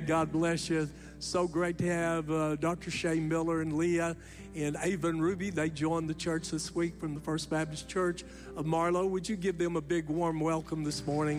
God bless you. So great to have Dr. Shane Miller and Leah and Ava and Ruby. They joined the church this week from the First Baptist Church of Marlow. Would you give them a big warm welcome this morning?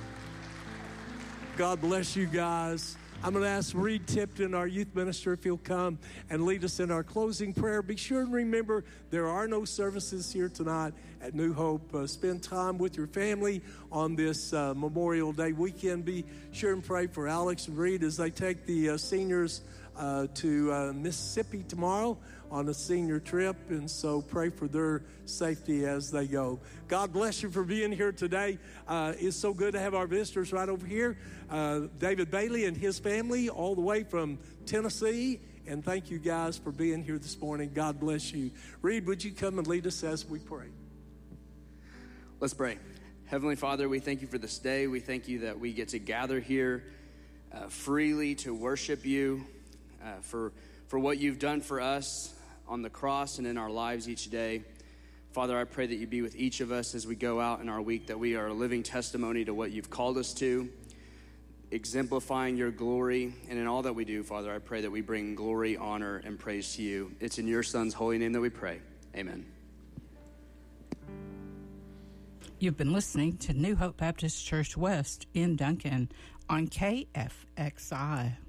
God bless you guys. I'm going to ask Reed Tipton, our youth minister, if he'll come and lead us in our closing prayer. Be sure and remember there are no services here tonight at New Hope. Spend time with your family on this Memorial Day weekend. Be sure and pray for Alex and Reed as they take the seniors to Mississippi tomorrow on a senior trip, and so pray for their safety as they go. God bless you for being here today. It's so good to have our visitors right over here. David Bailey and his family all the way from Tennessee, and thank you guys for being here this morning. God bless you. Reed, would you come and lead us as we pray? Let's pray. Heavenly Father, we thank you for this day. We thank you that we get to gather here freely to worship you, for what you've done for us on the cross and in our lives each day. Father, I pray that you be with each of us as we go out in our week, that we are a living testimony to what you've called us to, exemplifying your glory. And in all that we do, Father, I pray that we bring glory, honor, and praise to you. It's in your Son's holy name that we pray. Amen. You've been listening to New Hope Baptist Church West in Duncan on KFXI.